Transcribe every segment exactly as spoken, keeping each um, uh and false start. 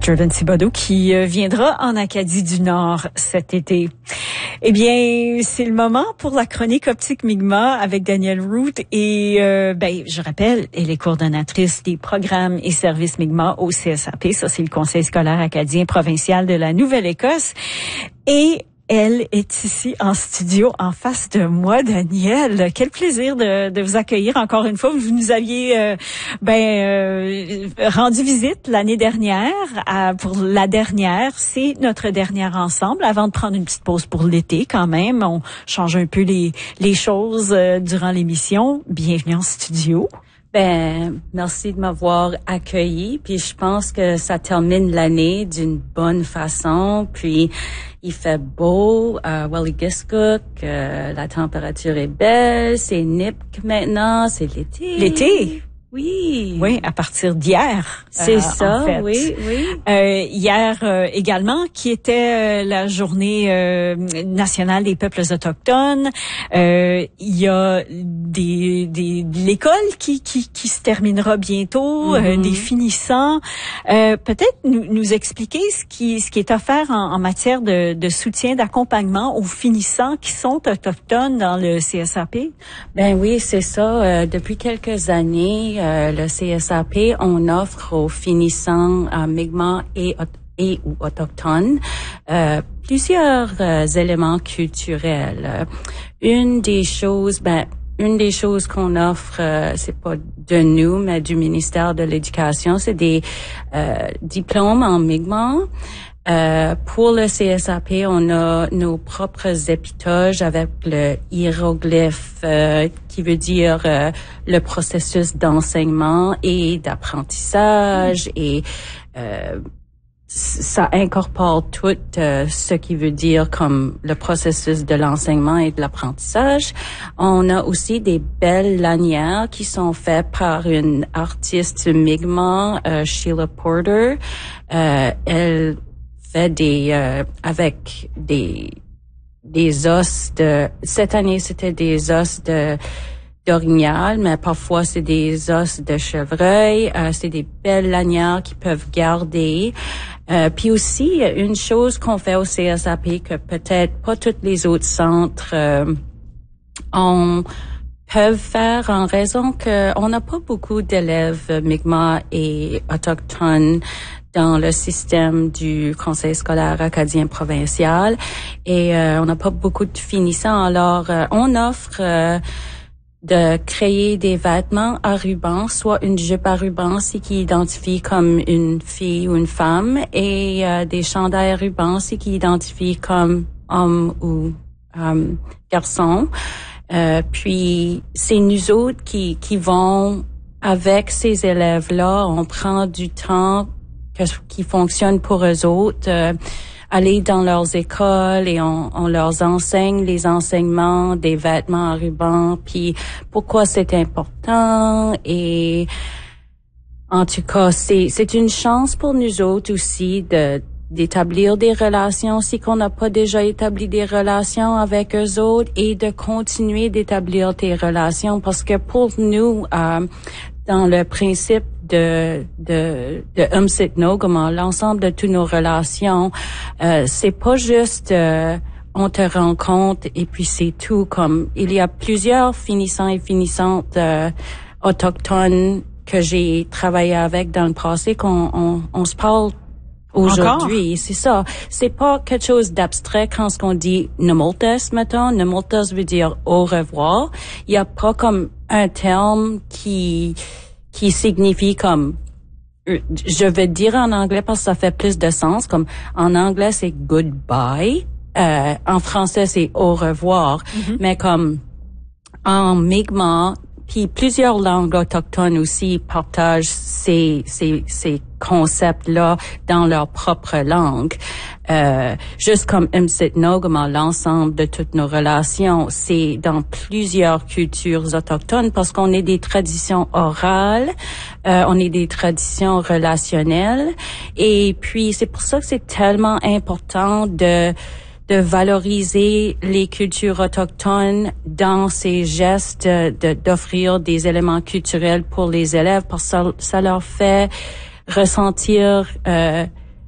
Jordan Thibodeau qui viendra en Acadie du Nord cet été. Eh bien, c'est le moment pour la chronique Optique Mi'kmaq avec Danielle Root et euh, ben je rappelle, elle est coordonnatrice des programmes et services Mi'kmaq au C S A P, ça c'est le Conseil scolaire acadien provincial de la Nouvelle-Écosse, et elle est ici en studio en face de moi, Danielle. Quel plaisir de, de vous accueillir encore une fois. Vous nous aviez euh, ben euh, rendu visite l'année dernière à, pour la dernière. C'est notre dernière ensemble avant de prendre une petite pause pour l'été quand même. On change un peu les, les choses euh, durant l'émission. Bienvenue en studio. Ben, merci de m'avoir accueilli. Puis je pense que ça termine l'année d'une bonne façon. Puis il fait beau à Welligiscook, euh, la température est belle, c'est Nipk maintenant, c'est l'été. L'été? Oui. Oui, à partir d'hier. C'est euh, ça, en fait. oui, oui. Euh, hier euh, également, qui était euh, la journée euh, nationale des peuples autochtones. Euh, il y a des, des de l'école qui, qui qui se terminera bientôt, mm-hmm. euh, des finissants. Euh, peut-être nous, nous expliquer ce qui ce qui est offert en, en matière de, de soutien, d'accompagnement aux finissants qui sont autochtones dans le C S A P. Ben oui, c'est ça. Euh, depuis quelques années, euh, le C S A P, on offre aux finissants euh, Mi'kmaq et, et ou autochtones euh, plusieurs euh, éléments culturels. Une des choses, ben, une des choses qu'on offre, euh, c'est pas de nous, mais du ministère de l'Éducation, c'est des euh, diplômes en Mi'kmaq. Euh, pour le C S A P, on a nos propres épitoges avec le hiéroglyphe euh, qui veut dire euh, le processus d'enseignement et d'apprentissage, et euh, ça incorpore tout euh, ce qui veut dire comme le processus de l'enseignement et de l'apprentissage. On a aussi des belles lanières qui sont faites par une artiste Mi'kmaq, euh, Sheila Porter. Euh, elle fait des euh, avec des des os de cette année c'était des os de d'orignal, mais parfois c'est des os de chevreuil. Euh, c'est des belles lanières qui peuvent garder. Euh, puis aussi une chose qu'on fait au C S A P que peut-être pas tous les autres centres euh, ont peuvent faire en raison que on n'a pas beaucoup d'élèves Mi'kmaq et autochtones dans le système du Conseil scolaire acadien provincial, et euh, on n'a pas beaucoup de finissants. Alors, euh, on offre euh, de créer des vêtements à ruban, soit une jupe à ruban, c'est qui identifie comme une fille ou une femme, et euh, des chandails à ruban, c'est qui identifie comme homme ou euh, garçon. Euh, puis, c'est nous autres qui, qui vont, avec ces élèves-là, on prend du temps que, qui fonctionne pour eux autres, euh, aller dans leurs écoles et on, on leur enseigne les enseignements des vêtements à ruban, puis pourquoi c'est important. Et en tout cas, c'est c'est une chance pour nous autres aussi de d'établir des relations si qu'on n'a pas déjà établi des relations avec eux autres, et de continuer d'établir des relations, parce que pour nous, euh, dans le principe de de de Umsitno, comme l'ensemble de toutes nos relations, euh, c'est pas juste euh, on te rencontre et puis c'est tout. Comme il y a plusieurs finissants et finissantes euh, autochtones que j'ai travaillé avec dans le passé, qu'on on, on se parle aujourd'hui. Encore? C'est ça. C'est pas quelque chose d'abstrait quand on dit Nemoltes, mettons. Nemoltes veut dire au revoir. Il y a pas comme un terme qui qui signifie comme, je vais dire en anglais parce que ça fait plus de sens, comme en anglais c'est goodbye, euh, en français c'est au revoir, mm-hmm. mais comme en Mi'kmaq, puis plusieurs langues autochtones aussi partagent ces ces ces concepts-là dans leur propre langue. Euh, juste comme Umsitno, comme l'ensemble de toutes nos relations, c'est dans plusieurs cultures autochtones parce qu'on est des traditions orales, euh, on est des traditions relationnelles, et puis c'est pour ça que c'est tellement important de de valoriser les cultures autochtones dans ces gestes de, d'offrir des éléments culturels pour les élèves, parce que ça, ça leur fait ressentir euh,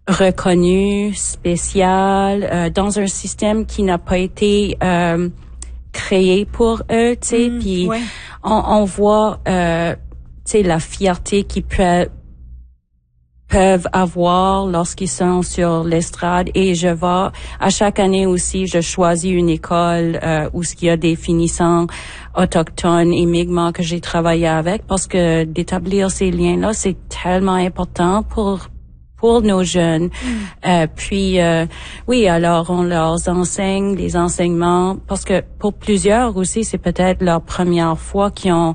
reconnu, spécial, euh, dans un système qui n'a pas été euh, créé pour eux, tu sais. Mmh, puis ouais. on, on voit, euh, tu sais, la fierté qu'ils peuvent peuvent avoir lorsqu'ils sont sur l'estrade. Et je vais, à chaque année aussi, je choisis une école euh, où il y a des finissants autochtones et migrants que j'ai travaillé avec, parce que d'établir ces liens-là, c'est tellement important pour pour nos jeunes. Mm. Euh, puis, euh, oui, alors on leur enseigne les enseignements, parce que pour plusieurs aussi, c'est peut-être leur première fois qu'ils ont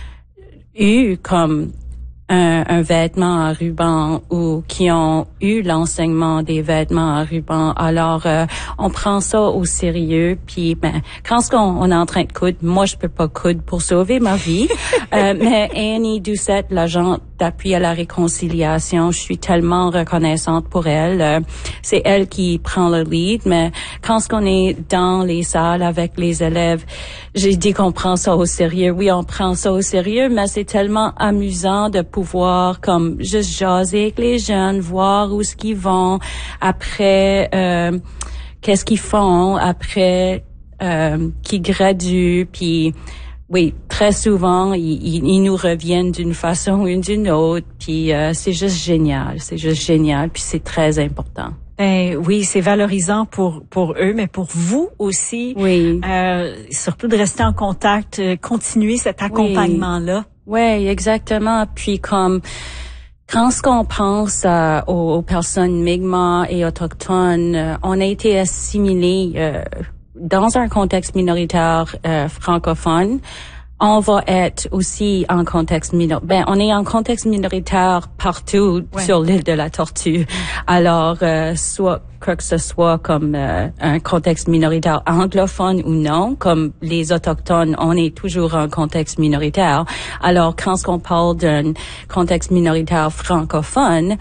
eu comme Un, un vêtement à ruban ou qui ont eu l'enseignement des vêtements à ruban. Alors, euh, on prend ça au sérieux. Puis, ben, quand on, on est en train de coudre, moi, je peux pas coudre pour sauver ma vie. euh, mais Annie Doucette, l'agent d'appui à la réconciliation, je suis tellement reconnaissante pour elle. Euh, c'est elle qui prend le lead. Mais quand on est dans les salles avec les élèves, j'ai dit qu'on prend ça au sérieux. Oui, on prend ça au sérieux, mais c'est tellement amusant de pouvoir comme juste jaser avec les jeunes, voir où ce qu'ils vont, après euh, qu'est-ce qu'ils font, après euh, qu'ils graduent, puis oui, très souvent ils, ils, ils nous reviennent d'une façon ou d'une autre, puis euh, c'est juste génial, c'est juste génial, puis c'est très important. Ben oui, c'est valorisant pour pour eux, mais pour vous aussi. Oui. Euh, surtout de rester en contact, euh, continuer cet accompagnement-là. Oui, ouais, exactement. Puis comme quand ce qu'on pense euh, aux, aux personnes migrants et autochtones, euh, on a été assimilés euh, dans un contexte minoritaire euh, francophone. On va être aussi en contexte minoritaire. Ben, on est en contexte minoritaire partout ouais. sur l'île de la Tortue. Alors, euh, soit quoi que ce soit comme euh, un contexte minoritaire anglophone ou non, comme les autochtones, on est toujours en contexte minoritaire. Alors, quand on parle d'un contexte minoritaire francophone,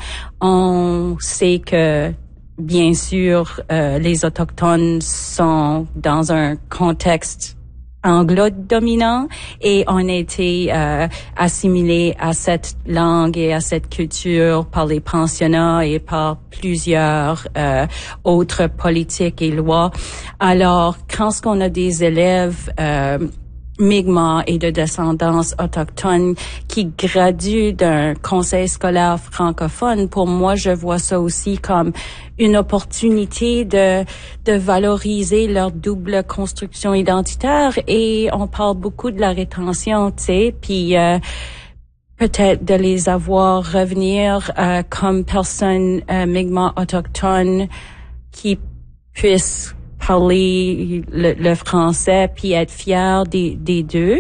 on sait que bien sûr, euh, les autochtones sont dans un contexte anglo-dominant et on a été euh, assimilés à cette langue et à cette culture par les pensionnats et par plusieurs euh, autres politiques et lois. Alors, quand on a des élèves euh, migrants et de descendance autochtone qui graduent d'un conseil scolaire francophone, pour moi, je vois ça aussi comme une opportunité de de valoriser leur double construction identitaire. Et on parle beaucoup de la rétention, tu sais, puis euh, peut-être de les avoir revenir euh, comme personnes euh, migrants autochtones qui puissent parler le, le français puis être fiers des, des deux.